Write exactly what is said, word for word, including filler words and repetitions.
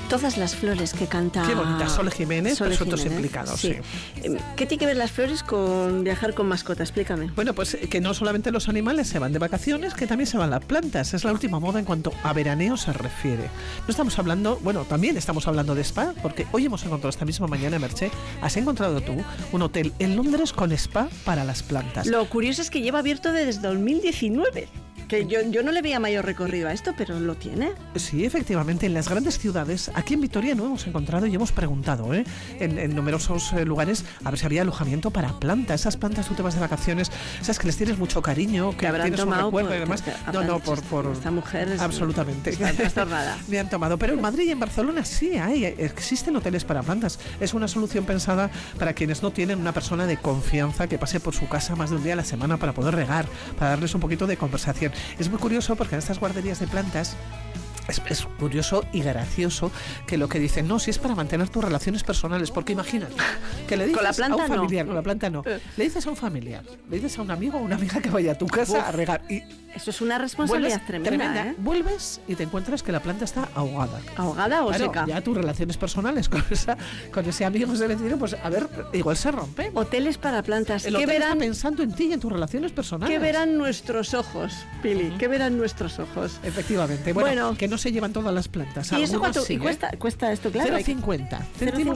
todas las flores que canta... Qué bonita, Sole Jiménez, Sole Presuntos Jiménez, Implicados, sí. sí. ¿Qué tiene que ver las flores con viajar con mascota? Explícame. Bueno, pues que no solamente los animales se van de vacaciones, que también se van las plantas. Es la última moda en cuanto a veraneo se refiere. No estamos hablando, bueno, también estamos hablando de spa, porque hoy hemos encontrado esta misma mañana, Merche, has encontrado tú un hotel en Londres con spa para las plantas. Lo curioso es que lleva abierto desde dos mil diecinueve. Que yo, yo no le veía mayor recorrido a esto, pero lo tiene. Sí, efectivamente, en las grandes ciudades, aquí en Vitoria no hemos encontrado y hemos preguntado ¿eh? en, en numerosos eh, lugares a ver si había alojamiento para plantas. Esas plantas tú te vas de vacaciones, sabes que les tienes mucho cariño, que habrán tienes un tomado recuerdo por, y demás. No, no, por, por esta mujer es absolutamente. Está trastornada. Me han tomado, pero en Madrid y en Barcelona sí hay, existen hoteles para plantas. Es una solución pensada para quienes no tienen una persona de confianza que pase por su casa más de un día a la semana para poder regar, para darles un poquito de conversación. Es muy curioso porque en estas guarderías de plantas Es, es curioso y gracioso que lo que dicen, no, si es para mantener tus relaciones personales, porque imagínate que le dices con la planta a un familiar, no. con la planta no, le dices a un familiar, le dices a un amigo o una amiga que vaya a tu casa Uf, a regar y eso es una responsabilidad tremenda, tremenda. ¿eh? Vuelves y te encuentras que la planta está ahogada. ¿Ahogada o claro, seca? Ya tus relaciones personales con esa, con ese amigo, ese vecino, pues a ver, igual se rompen. Hoteles para plantas. El ¿Qué hotel verán está pensando en ti y en tus relaciones personales. ¿Qué verán nuestros ojos, Pili? Uh-huh. ¿Qué verán nuestros ojos? Efectivamente. Bueno, bueno, que no se llevan todas las plantas. ¿Y eso cuánto sí, ¿y cuesta, ¿eh? cuesta esto? Claro. cero coma cincuenta céntimos